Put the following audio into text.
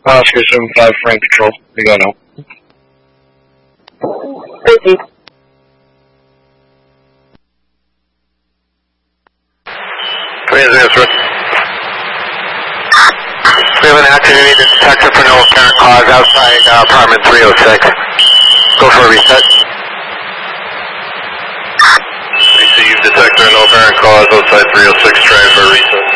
Oscar 75, Frank Control. We go now. Thank you. 3-0, sir. We have an activity detector for no apparent cause outside apartment 306. Go for a reset. Receive detector, no apparent cause outside 306, trying for a reset.